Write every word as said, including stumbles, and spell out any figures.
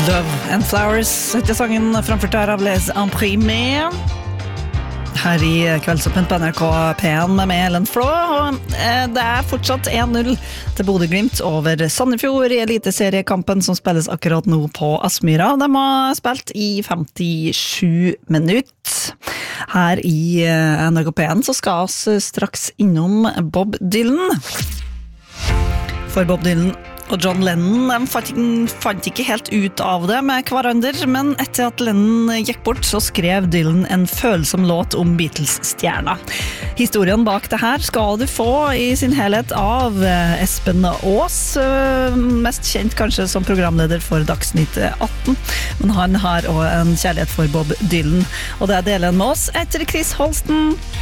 Love and Flowers etter sangen framført her av Les Imprimés her i Kveldsåpent på N R K P en med Ellen Flå og det er fortsatt en null til Bodø Glimt over Sandefjord i eliteseriekampen som spilles akkurat nå på Aspmyra. De har spilt i femtisju minutter. Her i N R K P en så skal vi straks innom Bob Dylan. For Bob Dylan og John Lennon de fant, fant ikke helt ut av det med hverandre, men etter at Lennon gikk bort så skrev Dylan en følsom låt om Beatles-stjerna. Historien bak det her skal du få i sin helhet av Espen Aas, mest kjent kanskje som programleder for Dagsnytt atten, men han har også en kjærlighet for Bob Dylan, og det deler han med oss etter Chris Holsten.